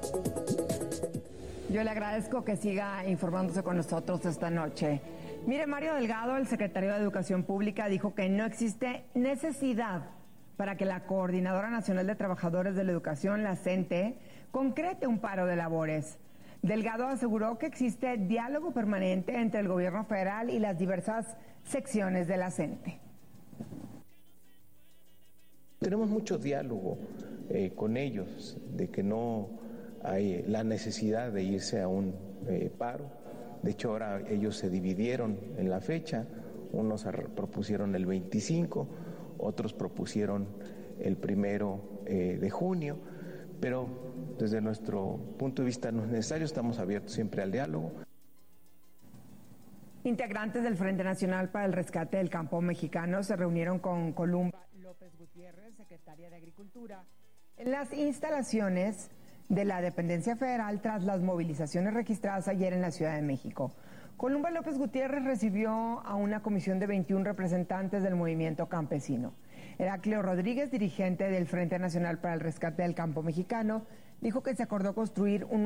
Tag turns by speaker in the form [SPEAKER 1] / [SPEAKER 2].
[SPEAKER 1] Yo le agradezco que siga informándose con nosotros esta noche. Mire, Mario Delgado, el secretario de Educación Pública, dijo que no existe necesidad para que la Coordinadora Nacional de Trabajadores de la Educación, la CENTE, concrete un paro de labores. Delgado aseguró que existe diálogo permanente entre el gobierno federal y las diversas secciones de la CENTE.
[SPEAKER 2] Tenemos mucho diálogo con ellos, de que no hay la necesidad de irse a un paro. De hecho, ahora ellos se dividieron en la fecha, unos propusieron el 25, otros propusieron el 1 de junio, pero desde nuestro punto de vista no es necesario, estamos abiertos siempre al diálogo.
[SPEAKER 1] Integrantes del Frente Nacional para el Rescate del Campo Mexicano se reunieron con Columba López Gutiérrez, secretaria de Agricultura, en las instalaciones de la dependencia federal tras las movilizaciones registradas ayer en la Ciudad de México. Columba López Gutiérrez recibió a una comisión de 21 representantes del movimiento campesino. Heraclio Rodríguez, dirigente del Frente Nacional para el Rescate del Campo Mexicano, dijo que se acordó construir un